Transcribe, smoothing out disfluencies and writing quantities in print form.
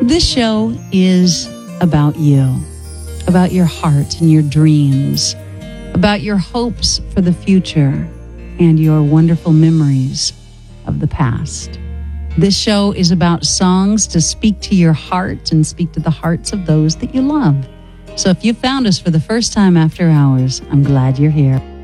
This show is about you, about your heart and your dreams, about your hopes for the future and your wonderful memories of the past. This show is about songs to speak to your heart and speak to the hearts of those that you love. So if you found us for the first time after hours, I'm glad you're here.